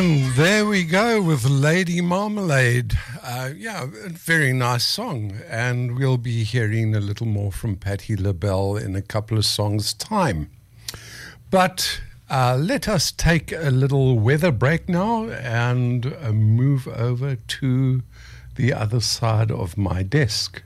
And there we go with Lady Marmalade. A very nice song. And we'll be hearing a little more from Patti LaBelle in a couple of songs' time. But let us take a little weather break now and move over to the other side of my desk.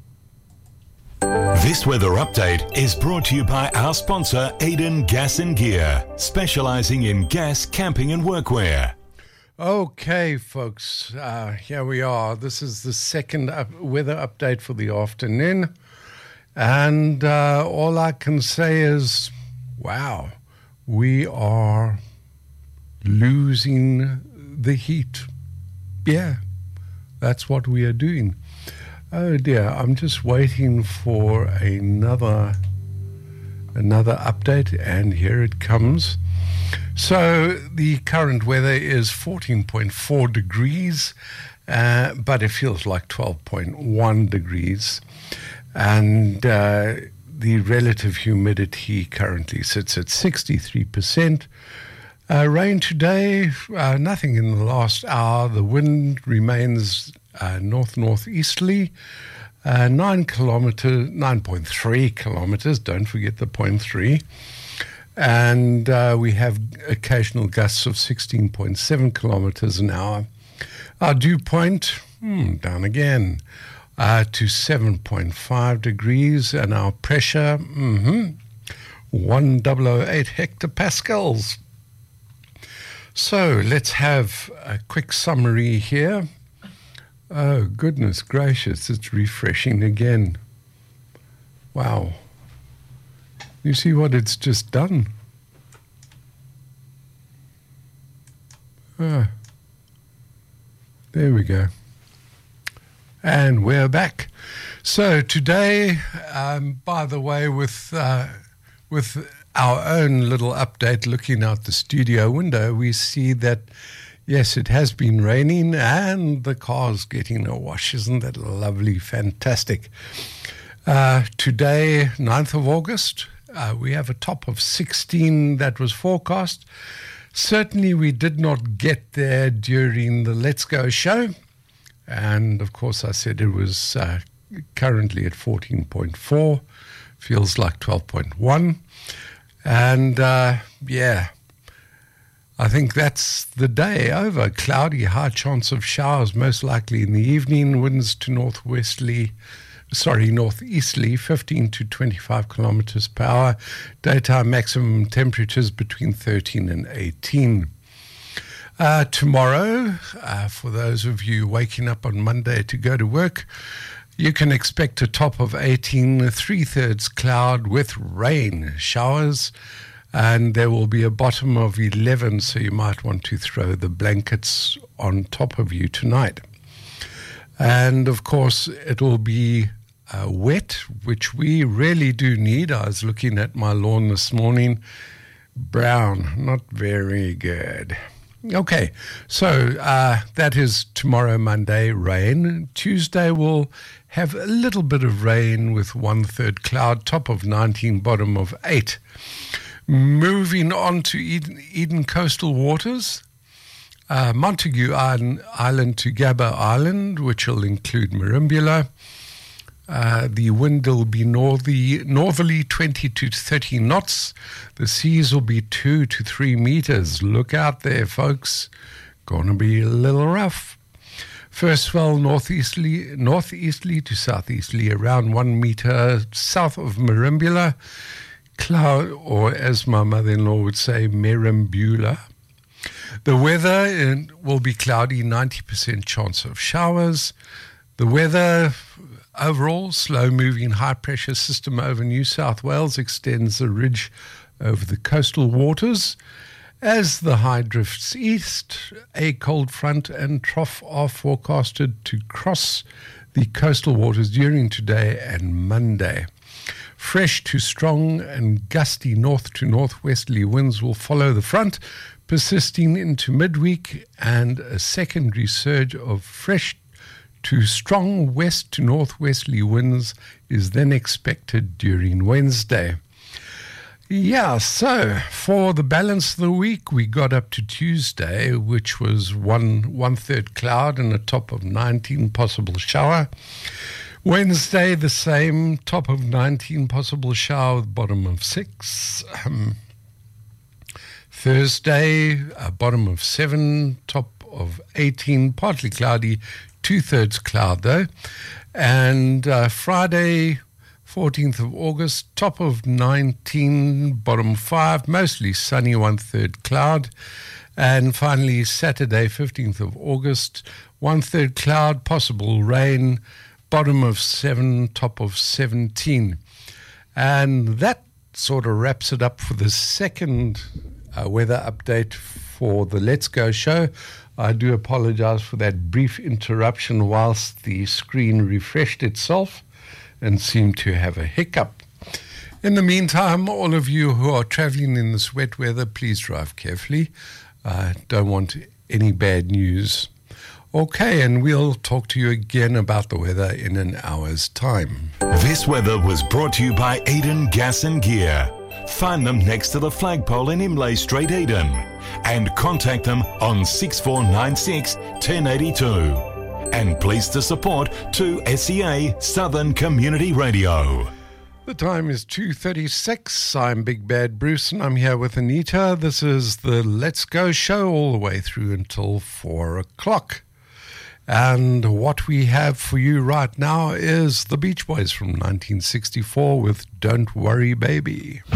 This weather update is brought to you by our sponsor, Aiden Gas and Gear, specializing in gas, camping and workwear. Okay, folks, here we are. This is the second weather update for the afternoon. And all I can say is, wow, we are losing the heat. Yeah, that's what we are doing. Oh dear, I'm just waiting for another update, and here it comes. So the current weather is 14.4 degrees, but it feels like 12.1 degrees. And the relative humidity currently sits at 63%. Rain today, nothing in the last hour. The wind remains north-northeasterly, 9.3 kilometers, don't forget the 0.3. And we have occasional gusts of 16.7 kilometers an hour. Our dew point, down again, to 7.5 degrees, and our pressure, 1008 hectopascals. So let's have a quick summary here. Oh, goodness gracious, it's refreshing again. Wow. You see what it's just done? There we go. And we're back. So today, by the way, with our own little update looking out the studio window, we see that yes, it has been raining and the car's getting a wash. Isn't that lovely? Fantastic. Today, 9th of August, we have a top of 16 that was forecast. Certainly we did not get there during the Let's Go show. And, of course, I said it was currently at 14.4. Feels like 12.1. And, I think that's the day over. Cloudy, high chance of showers, most likely in the evening. Winds to northeasterly, 15 to 25 kilometers per hour. Daytime maximum temperatures between 13 and 18. Tomorrow, for those of you waking up on Monday to go to work, you can expect a top of 18, 3/3 cloud with rain showers. And there will be a bottom of 11, so you might want to throw the blankets on top of you tonight. And, of course, it will be wet, which we really do need. I was looking at my lawn this morning. Brown, not very good. Okay, so that is tomorrow, Monday, rain. Tuesday will have a little bit of rain with 1/3 cloud, top of 19, bottom of 8. Moving on to Eden coastal waters, Montague Island to Gabba Island, which will include Merimbula. The wind will be northerly 20 to 30 knots. The seas will be 2 to 3 meters. Look out there, folks. Going to be a little rough. First swell northeasterly to southeasterly, around 1 meter south of Merimbula. Cloud, or as my mother-in-law would say, Merimbula. The weather will be cloudy, 90% chance of showers. The weather overall, slow-moving high-pressure system over New South Wales extends the ridge over the coastal waters. As the high drifts east, a cold front and trough are forecasted to cross the coastal waters during today and Monday. Fresh to strong and gusty north to northwesterly winds will follow the front, persisting into midweek, and a secondary surge of fresh to strong west to northwesterly winds is then expected during Wednesday. Yeah, so for the balance of the week, we got up to Tuesday, which was one-third cloud and a top of 19 possible shower. Wednesday, the same, top of 19 possible shower, bottom of 6. Thursday, bottom of 7, top of 18, partly cloudy, 2/3 cloud though. And Friday, 14th of August, top of 19, bottom 5, mostly sunny, 1/3 cloud. And finally, Saturday, 15th of August, 1/3 cloud, possible rain, bottom of 7, top of 17. And that sort of wraps it up for the second weather update for the Let's Go show. I do apologize for that brief interruption whilst the screen refreshed itself and seemed to have a hiccup. In the meantime, all of you who are traveling in this wet weather, please drive carefully. I don't want any bad news. Okay, and we'll talk to you again about the weather in an hour's time. This weather was brought to you by Eden Gas and Gear. Find them next to the flagpole in Imlay Street, Eden. And contact them on 6496 1082. And pleased to support 2SEA Southern Community Radio. The time is 2:36. I'm Big Bad Bruce and I'm here with Anita. This is the Let's Go show all the way through until 4 o'clock. And what we have for you right now is the Beach Boys from 1964 with Don't Worry Baby.